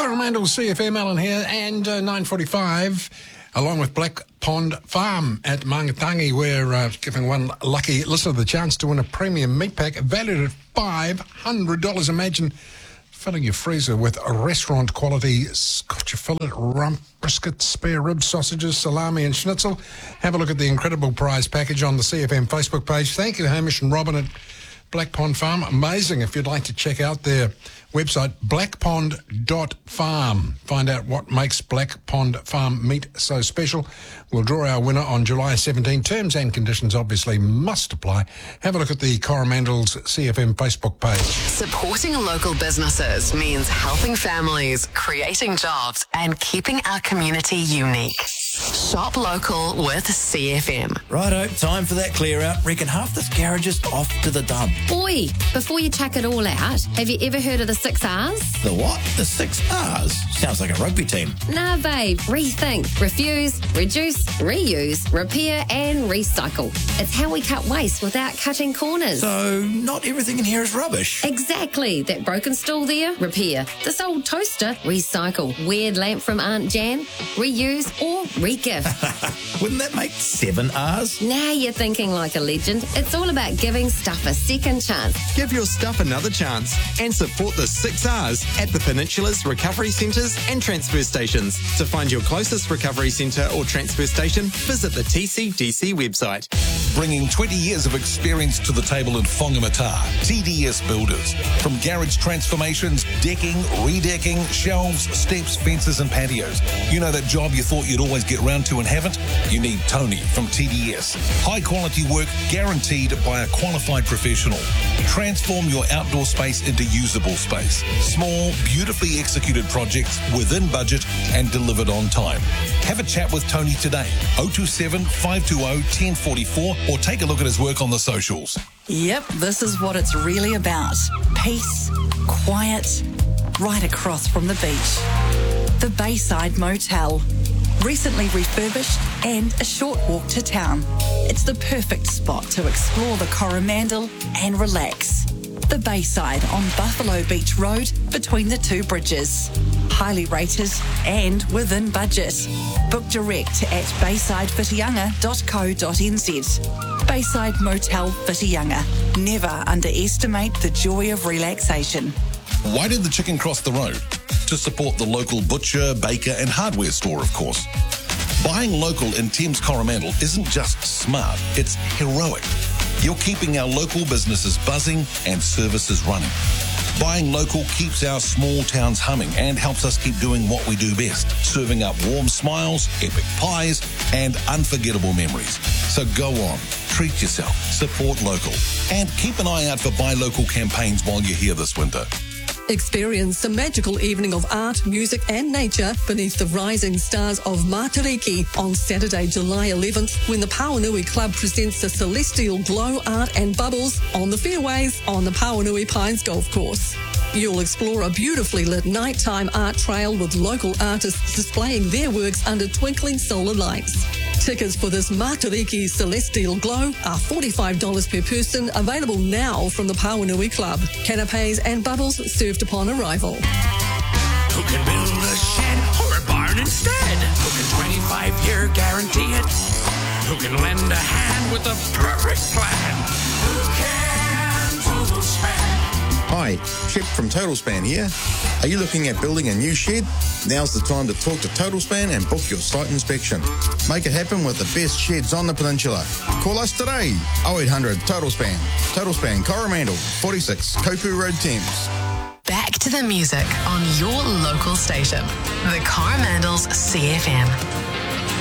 Coromandel CFM, Alan here, and 9:45, along with Black Pond Farm at Mangatangi. We're giving one lucky listener the chance to win a premium meat pack valued at $500. Imagine filling your freezer with a restaurant quality scotch fillet, rump, brisket, spare ribs, sausages, salami and schnitzel. Have a look at the incredible prize package on the CFM Facebook page. Thank you, Hamish and Robin at Black Pond Farm. Amazing. If you'd like to check out their website, blackpond.farm. Find out what makes Black Pond Farm meat so special. We'll draw our winner on July 17. Terms and conditions obviously must apply. Have a look at the Coromandel's CFM Facebook page. Supporting local businesses means helping families, creating jobs, and keeping our community unique. Shop local with CFM. Righto, time for that clear out. Reckon half this garage is off to the dump. Oi, before you chuck it all out, have you ever heard of the 6 R's? The what? The 6 R's? Sounds like a rugby team. Nah, babe. Rethink, refuse, reduce, reuse, repair and recycle. It's how we cut waste without cutting corners. So, not everything in here is rubbish. Exactly. That broken stool there, repair. This old toaster, recycle. Weird lamp from Aunt Jan, reuse or re-gift. Wouldn't that make 7 R's? Now you're thinking like a legend. It's all about giving stuff a second chance. Give your stuff another chance and support the 6 R's at the Peninsula's recovery centres and transfer stations. To find your closest recovery centre or transfer station, visit the TCDC website. Bringing 20 years of experience to the table in Whangamata, TDS Builders. From garage transformations, decking, redecking, shelves, steps, fences and patios. You know that job you thought you'd always get round to and haven't? You need Tony from TDS. High quality work guaranteed by a qualified professional. Transform your outdoor space into usable space. Small, beautifully executed projects within budget and delivered on time. Have a chat with Tony today, 027 520 1044, or take a look at his work on the socials. Yep, this is what it's really about. Peace, quiet, right across from the beach. The Bayside Motel. Recently refurbished and a short walk to town. It's the perfect spot to explore the Coromandel and relax. The Bayside on Buffalo Beach Road between the 2 bridges. Highly rated and within budget. Book direct at baysidewhitianga.co.nz. Bayside Motel Whitianga. Never underestimate the joy of relaxation. Why did the chicken cross the road? To support the local butcher, baker and hardware store, of course. Buying local in Thames Coromandel isn't just smart, it's heroic. You're keeping our local businesses buzzing and services running. Buying local keeps our small towns humming and helps us keep doing what we do best, serving up warm smiles, epic pies and unforgettable memories. So go on, treat yourself, support local and keep an eye out for Buy Local campaigns while you're here this winter. Experience a magical evening of art, music and nature beneath the rising stars of Matariki on Saturday, July 11th, when the Pauanui Club presents the Celestial Glow Art and Bubbles on the fairways on the Pauanui Pines Golf Course. You'll explore a beautifully lit nighttime art trail with local artists displaying their works under twinkling solar lights. Tickets for this Matariki Celestial Glow are $45 per person, available now from the Pauanui Club. Canapes and bubbles served upon arrival. Who can build a shed or a barn instead? Who can 25-year guarantee it? Who can lend a hand with a perfect plan? Who can total span? Hi, Chip from Total Span here. Are you looking at building a new shed? Now's the time to talk to Total Span and book your site inspection. Make it happen with the best sheds on the peninsula. Call us today, 0800 Total Span. Total Span Coromandel, 46 Kopu Road, Thames. Back to the music on your local station, the Coromandel's CFM.